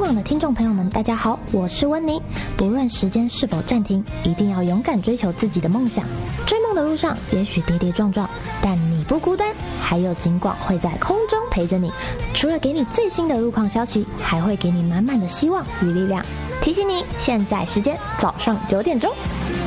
网的听众朋友们，大家好，我是温妮。不论时间是否暂停，一定要勇敢追求自己的梦想。追梦的路上，也许跌跌撞撞，但你不孤单，还有警广会在空中陪着你。除了给你最新的路况消息，还会给你满满的希望与力量。提醒你，现在时间早上9点钟。